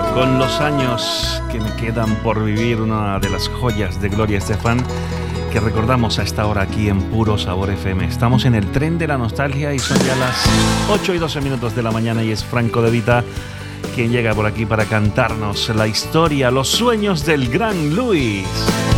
Con los años que me quedan por vivir, una de las joyas de Gloria Estefan que recordamos a esta hora aquí en Puro Sabor FM. Estamos en el tren de la nostalgia y son ya las 8:12 de la mañana y es Franco De Vita quien llega por aquí para cantarnos la historia, los sueños del gran Luis.